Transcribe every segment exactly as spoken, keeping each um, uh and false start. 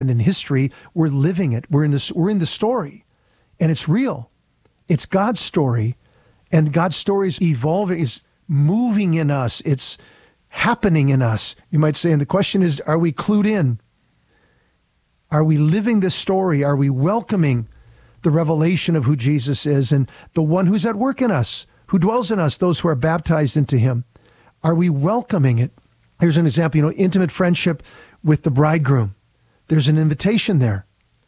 And in history, we're living it. We're in this. We're in the story, and it's real. It's God's story, and God's story is evolving, is moving in us. It's happening in us, you might say. And the question is, are we clued in? Are we living this story? Are we welcoming the revelation of who Jesus is and the one who's at work in us, who dwells in us, those who are baptized into him? Are we welcoming it? Here's an example, you know, intimate friendship with the bridegroom. There's an invitation there.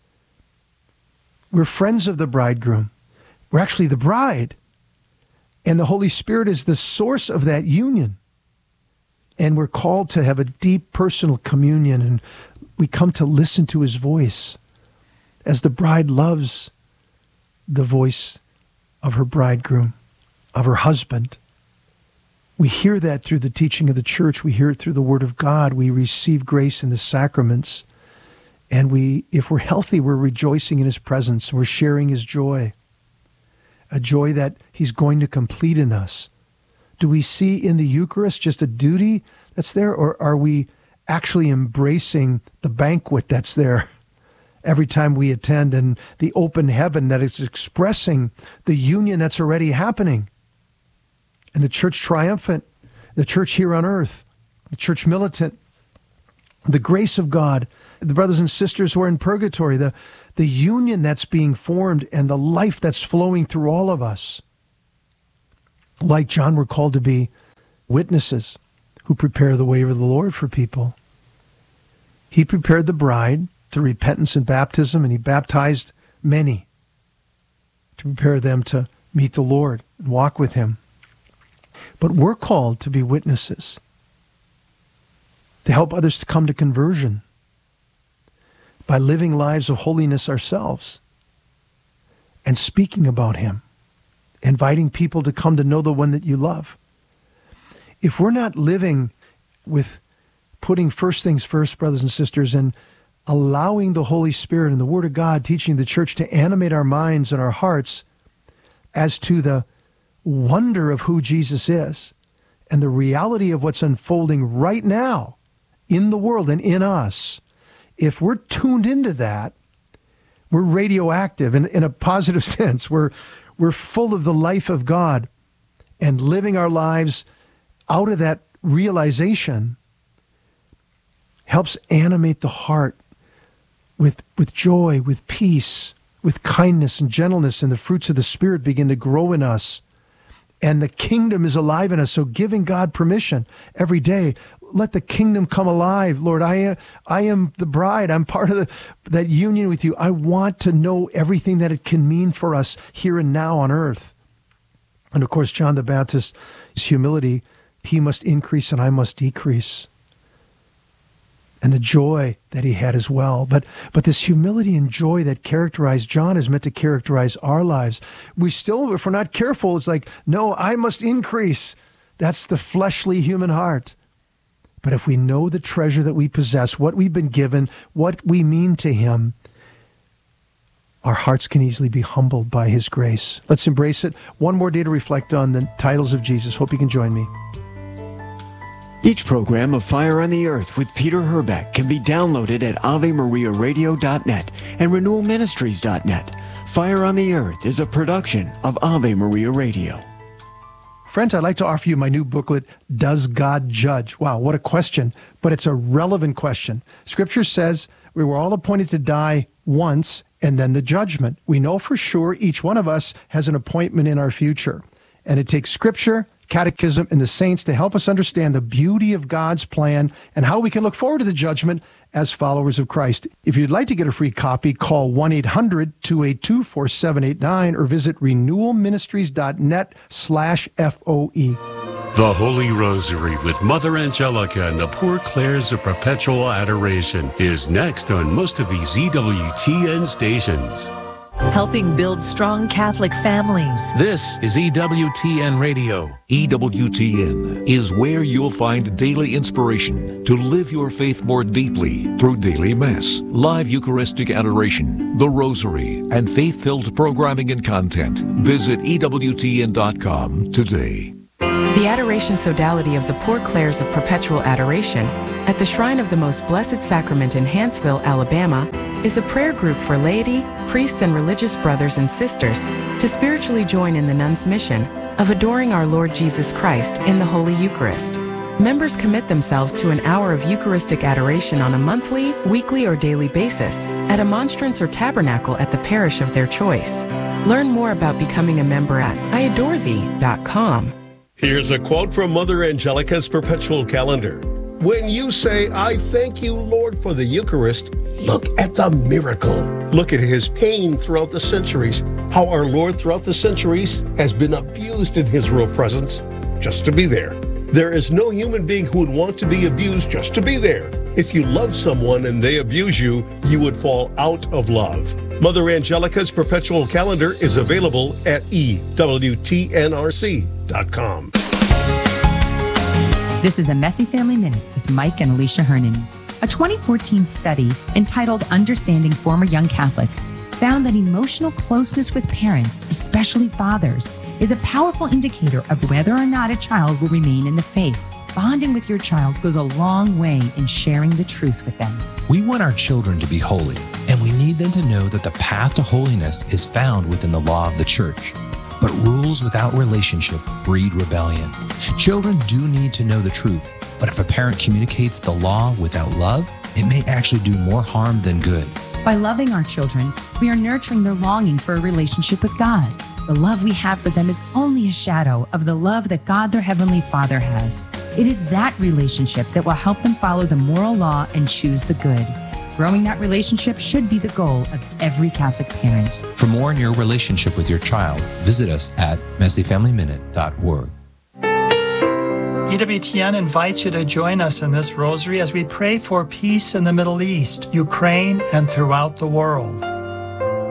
We're friends of the bridegroom. We're actually the bride. And the Holy Spirit is the source of that union. And we're called to have a deep personal communion, and we come to listen to his voice as the bride loves the voice of her bridegroom, of her husband. We hear that through the teaching of the church. We hear it through the word of God. We receive grace in the sacraments. And we, if we're healthy, we're rejoicing in his presence. We're sharing his joy, a joy that he's going to complete in us. Do we see in the Eucharist just a duty that's there, or are we actually embracing the banquet that's there every time we attend, and the open heaven that is expressing the union that's already happening? And the church triumphant, the church here on earth, the church militant, the grace of God, the brothers and sisters who are in purgatory, the, the union that's being formed and the life that's flowing through all of us. Like John, we're called to be witnesses who prepare the way of the Lord for people. He prepared the bride through repentance and baptism, and he baptized many to prepare them to meet the Lord and walk with him. But we're called to be witnesses, to help others to come to conversion by living lives of holiness ourselves and speaking about him, inviting people to come to know the one that you love. If we're not living with putting first things first, brothers and sisters, and allowing the Holy Spirit and the Word of God teaching the church to animate our minds and our hearts as to the wonder of who Jesus is and the reality of what's unfolding right now in the world and in us, if we're tuned into that, we're radioactive in, in a positive sense. We're, we're full of the life of God, and living our lives out of that realization helps animate the heart with, with joy, with peace, with kindness and gentleness, and the fruits of the Spirit begin to grow in us. And the kingdom is alive in us. So giving God permission every day, let the kingdom come alive. Lord, I am, I am the bride. I'm part of the, that union with you. I want to know everything that it can mean for us here and now on earth. And of course, John the Baptist's humility, he must increase and I must decrease. And the joy that he had as well. But but this humility and joy that characterized John is meant to characterize our lives. We still, if we're not careful, it's like, no, I must increase. That's the fleshly human heart. But if we know the treasure that we possess, what we've been given, what we mean to him, our hearts can easily be humbled by his grace. Let's embrace it. One more day to reflect on the titles of Jesus. Hope you can join me. Each program of Fire on the Earth with Peter Herbeck can be downloaded at ave maria radio dot net and renewal ministries dot net. Fire on the Earth is a production of Ave Maria Radio. Friends, I'd like to offer you my new booklet, Does God Judge? Wow, what a question, but it's a relevant question. Scripture says we were all appointed to die once and then the judgment. We know for sure each one of us has an appointment in our future. And it takes Scripture, Catechism, and the saints to help us understand the beauty of God's plan and how we can look forward to the judgment as followers of Christ. If you'd like to get a free copy, call one eight hundred two eight two four seven eight nine or visit renewal ministries dot net slash F O E. The Holy Rosary with Mother Angelica and the Poor Clares of Perpetual Adoration is next on most of these E W T N stations. Helping build strong Catholic families. This is E W T N Radio. E W T N is where you'll find daily inspiration to live your faith more deeply through daily Mass, live Eucharistic adoration, the Rosary, and faith-filled programming and content. Visit E W T N dot com today. The Adoration Sodality of the Poor Clares of Perpetual Adoration at the Shrine of the Most Blessed Sacrament in Hanceville, Alabama, is a prayer group for laity, priests, and religious brothers and sisters to spiritually join in the nuns' mission of adoring our Lord Jesus Christ in the Holy Eucharist. Members commit themselves to an hour of Eucharistic adoration on a monthly, weekly, or daily basis at a monstrance or tabernacle at the parish of their choice. Learn more about becoming a member at I adore thee dot com. Here's a quote from Mother Angelica's Perpetual Calendar. When you say, I thank you, Lord, for the Eucharist, look at the miracle. Look at his pain throughout the centuries, how our Lord throughout the centuries has been abused in his real presence just to be there. There is no human being who would want to be abused just to be there. If you love someone and they abuse you, you would fall out of love. Mother Angelica's Perpetual Calendar is available at E W T N R C dot com. This is a Messy Family Minute with Mike and Alicia Hernon. A twenty fourteen study entitled Understanding Former Young Catholics found that emotional closeness with parents, especially fathers, is a powerful indicator of whether or not a child will remain in the faith. Bonding with your child goes a long way in sharing the truth with them. We want our children to be holy, and we need them to know that the path to holiness is found within the law of the church. But rules without relationship breed rebellion. Children do need to know the truth, but if a parent communicates the law without love, it may actually do more harm than good. By loving our children, we are nurturing their longing for a relationship with God. The love we have for them is only a shadow of the love that God, their Heavenly Father, has. It is that relationship that will help them follow the moral law and choose the good. Growing that relationship should be the goal of every Catholic parent. For more on your relationship with your child, visit us at messy family minute dot org. E W T N invites you to join us in this rosary as we pray for peace in the Middle East, Ukraine, and throughout the world.